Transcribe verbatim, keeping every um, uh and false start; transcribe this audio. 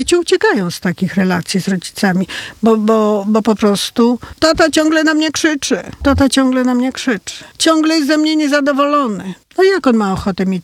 dzieci uciekają z takich relacji z rodzicami, bo, bo, bo po prostu tata ciągle na mnie krzyczy, tata ciągle na mnie krzyczy, ciągle jest ze mnie niezadowolony. No jak on ma ochotę mieć